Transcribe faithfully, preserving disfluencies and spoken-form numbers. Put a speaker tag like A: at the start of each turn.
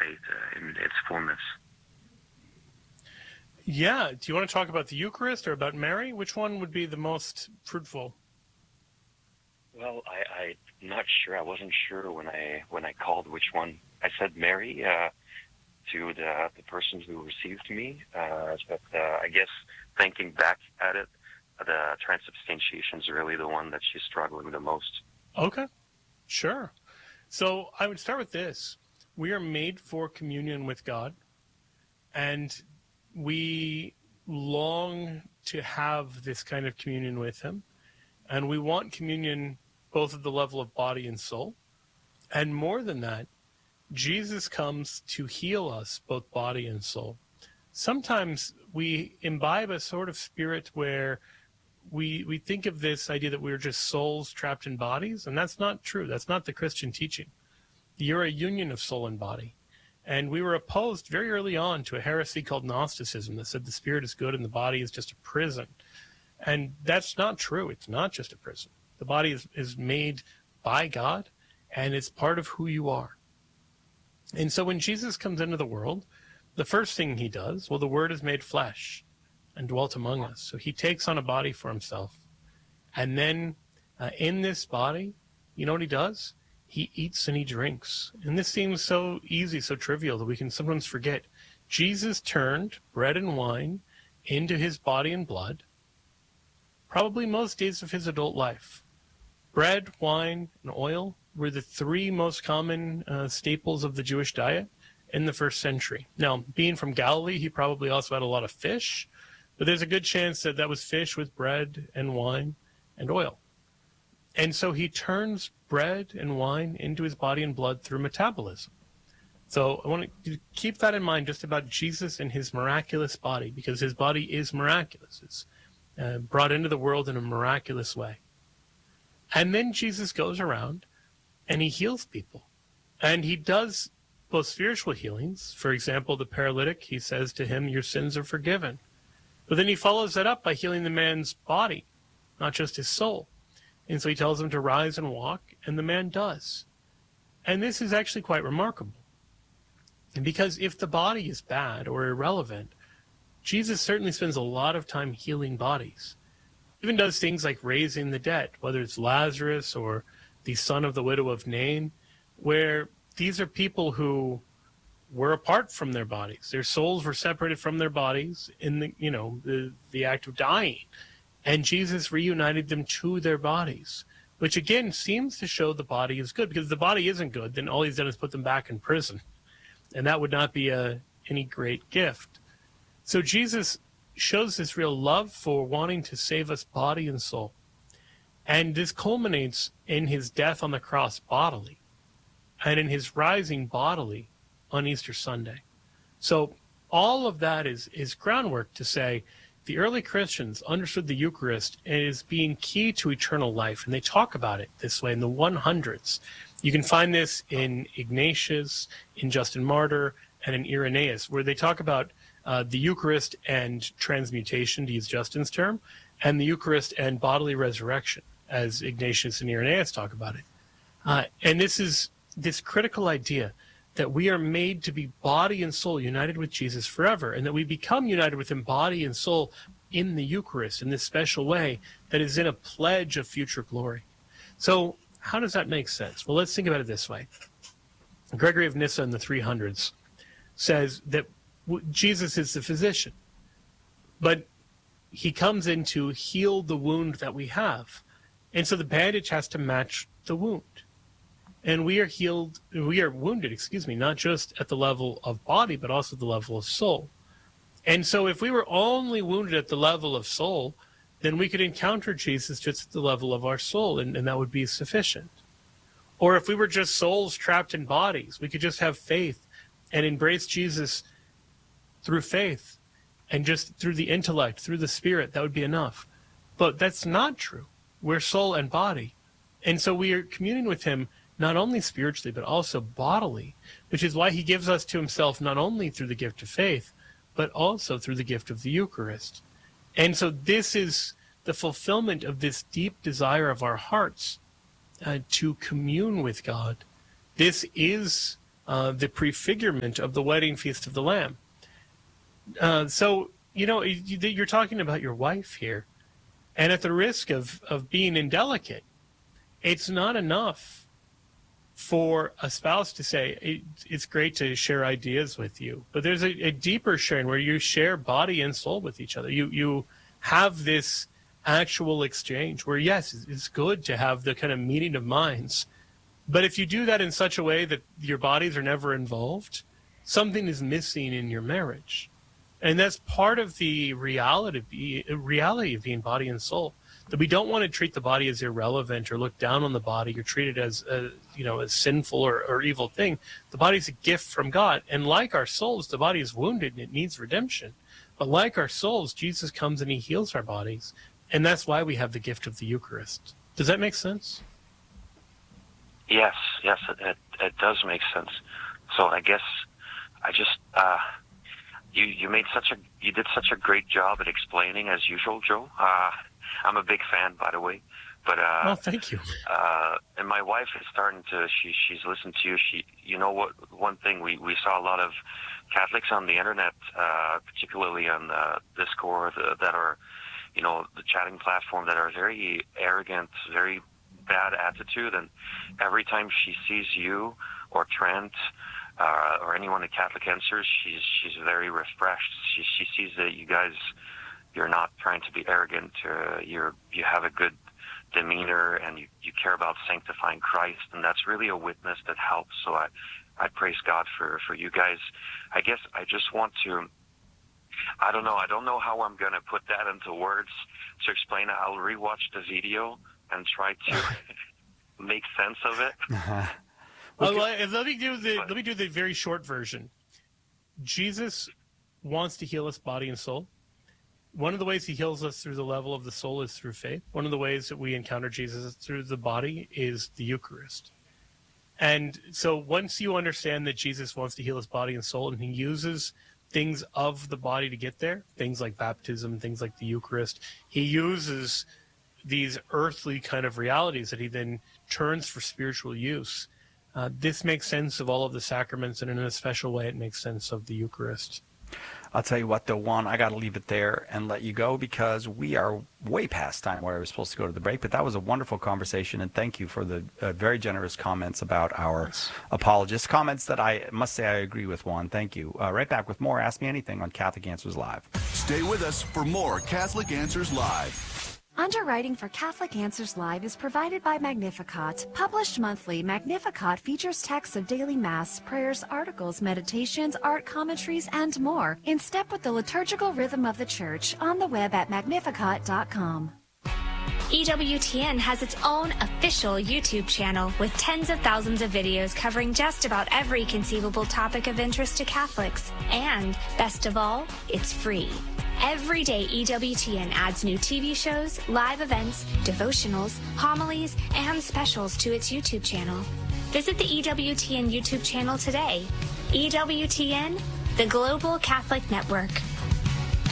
A: faith uh, in its fullness.
B: Yeah. Do you want to talk about the Eucharist or about Mary? Which one would be the most fruitful?
A: Well, I, I'm not sure. I wasn't sure when I when I called which one. I said Mary uh, to the the person who received me, uh, but uh, I guess thinking back at it, the transubstantiation is really the one that she's struggling the most.
B: Okay, sure. So I would start with this. We are made for communion with God, and we long to have this kind of communion with him. And we want communion both at the level of body and soul. And more than that, Jesus comes to heal us, both body and soul. Sometimes we imbibe a sort of spirit where we we think of this idea that we're just souls trapped in bodies, and that's not true. That's not the Christian teaching. You're a union of soul and body. And we were opposed very early on to a heresy called Gnosticism that said the spirit is good and the body is just a prison. And that's not true. It's not just a prison. The body is, is made by God, and it's part of who you are. And so when Jesus comes into the world, the first thing he does, well, the Word is made flesh and dwelt among us. So he takes on a body for himself. And then uh, in this body, you know what he does? He eats and he drinks. And this seems so easy, so trivial that we can sometimes forget. Jesus turned bread and wine into his body and blood, probably most days of his adult life. Bread, wine, and oil were the three most common uh, staples of the Jewish diet in the first century. Now, being from Galilee, he probably also had a lot of fish, but there's a good chance that that was fish with bread and wine and oil. And so he turns bread and wine into his body and blood through metabolism. So I want to keep that in mind just about Jesus and his miraculous body, because his body is miraculous. It's uh, brought into the world in a miraculous way. And then Jesus goes around and he heals people. And he does both spiritual healings. For example, the paralytic, he says to him, your sins are forgiven. But then he follows that up by healing the man's body, not just his soul. And so he tells him to rise and walk, and the man does. And this is actually quite remarkable. Because if the body is bad or irrelevant, Jesus certainly spends a lot of time healing bodies. He even does things like raising the dead, whether it's Lazarus or the son of the widow of Nain, where these are people who were apart from their bodies. Their souls were separated from their bodies in the, you know, the, the act of dying. And Jesus reunited them to their bodies, which again seems to show the body is good, because if the body isn't good, then all he's done is put them back in prison. And that would not be a, any great gift. So Jesus shows this real love for wanting to save us body and soul. And this culminates in his death on the cross bodily, and in his rising bodily on Easter Sunday. So all of that is, is groundwork to say the early Christians understood the Eucharist as being key to eternal life, and they talk about it this way in the one hundreds. You can find this in Ignatius, in Justin Martyr, and in Irenaeus, where they talk about uh, the Eucharist and transmutation, to use Justin's term, and the Eucharist and bodily resurrection, as Ignatius and Irenaeus talk about it. Uh, and this is this critical idea that we are made to be body and soul united with Jesus forever, and that we become united with him body and soul in the Eucharist in this special way that is in a pledge of future glory. So how does that make sense? Well, let's think about it this way. Gregory of Nyssa in the three hundreds says that Jesus is the physician, but he comes in to heal the wound that we have. And so the bandage has to match the wound. And we are healed, we are wounded, excuse me, not just at the level of body, but also the level of soul. And so if we were only wounded at the level of soul, then we could encounter Jesus just at the level of our soul, and, and that would be sufficient. Or if we were just souls trapped in bodies, we could just have faith and embrace Jesus through faith and just through the intellect, through the spirit, that would be enough. But that's not true. We're soul and body. And so we are communing with him not only spiritually, but also bodily, which is why he gives us to himself not only through the gift of faith, but also through the gift of the Eucharist. And so this is the fulfillment of this deep desire of our hearts uh, to commune with God. This is uh, the prefigurement of the wedding feast of the Lamb. Uh, so, you know, you're talking about your wife here, and at the risk of, of being indelicate, it's not enough for a spouse to say, it, it's great to share ideas with you, but there's a, a deeper sharing where you share body and soul with each other. You, you have this actual exchange where, yes, it's good to have the kind of meeting of minds, but if you do that in such a way that your bodies are never involved, something is missing in your marriage. And that's part of the reality, reality of being body and soul, that we don't want to treat the body as irrelevant or look down on the body or treat it as a, you know, a sinful or, or evil thing. The body is a gift from God. And like our souls, the body is wounded and it needs redemption. But like our souls, Jesus comes and he heals our bodies. And that's why we have the gift of the Eucharist. Does that make sense?
A: Yes, yes, it, it, it does make sense. So I guess I just... Uh, You you made such a you did such a great job at explaining as usual, Joe. Uh, I'm a big fan, by the way. But uh,
B: oh, thank you.
A: Uh, and my wife is starting to she she's listened to you. She you know what one thing we, we saw a lot of Catholics on the internet, uh, particularly on uh, Discord, uh, that are you know the chatting platform, that are very arrogant, very bad attitude, and every time she sees you or Trent. Uh, or anyone at Catholic Answers, she's she's very refreshed. She she sees that you guys, you're not trying to be arrogant. Uh, you're you have a good demeanor, and you, you care about sanctifying Christ, and that's really a witness that helps. So I I praise God for, for you guys. I guess I just want to. I don't know. I don't know how I'm going to put that into words to explain it. I'll rewatch the video and try to make sense of it.
B: Well, let me do the let me do the very short version. Jesus wants to heal us body and soul. One of the ways he heals us through the level of the soul is through faith. One of the ways that we encounter Jesus through the body is the Eucharist. And so once you understand that Jesus wants to heal us body and soul, and he uses things of the body to get there, things like baptism, things like the Eucharist, he uses these earthly kind of realities that he then turns for spiritual use. Uh, this makes sense of all of the sacraments, and in a special way, it makes sense of the Eucharist.
C: I'll tell you what, though, Juan, I got to leave it there and let you go because we are way past time where I was supposed to go to the break. But that was a wonderful conversation, and thank you for the uh, very generous comments about our yes. apologists. Comments that I must say I agree with, Juan. Thank you. Uh, right back with more Ask Me Anything on Catholic Answers Live.
D: Stay with us for more Catholic Answers Live.
E: Underwriting for Catholic Answers Live is provided by Magnificat. Published monthly, Magnificat features texts of daily Mass, prayers, articles, meditations, art commentaries, and more, in step with the liturgical rhythm of the Church, on the web at magnificat dot com.
F: E W T N has its own official YouTube channel with tens of thousands of videos covering just about every conceivable topic of interest to Catholics. And, best of all, it's free. Every day, E W T N adds new T V shows, live events, devotionals, homilies, and specials to its YouTube channel. Visit the E W T N YouTube channel today. E W T N, the Global Catholic Network.